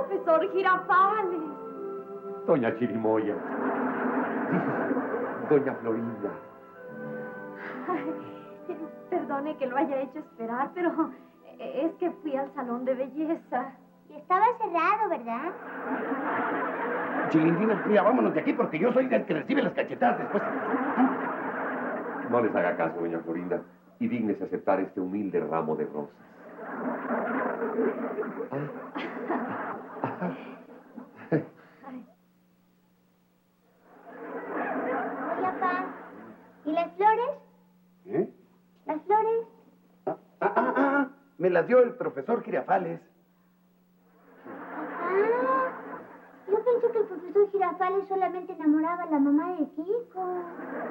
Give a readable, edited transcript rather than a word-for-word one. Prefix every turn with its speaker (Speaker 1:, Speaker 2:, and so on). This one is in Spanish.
Speaker 1: profesor Girafales.
Speaker 2: Doña Chirimoya. Doña Florinda.
Speaker 1: Ay, perdone que lo haya hecho esperar, pero es que fui al salón de belleza.
Speaker 3: Y estaba cerrado, ¿verdad?
Speaker 4: Chilindrina, mira, vámonos de aquí porque yo soy el que recibe las cachetadas después.
Speaker 2: No les haga caso, doña Florinda, y dígnese aceptar este humilde ramo de rosas.
Speaker 3: Oye, papá, ¿y las flores?
Speaker 4: ¿Eh?
Speaker 3: ¿Las flores?
Speaker 4: Me las dio el profesor Girafales.
Speaker 3: Ah, yo pensé que el profesor Girafales solamente enamoraba a la mamá de Kiko.